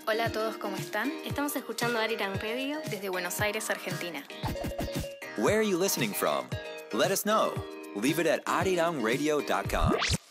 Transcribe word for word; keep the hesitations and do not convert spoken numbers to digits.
Hola a todos, ¿cómo están? Estamos escuchando Arirang Radio desde Buenos Aires, Argentina. Where are you listening from? Let us know. Leave it at arirang radio dot com.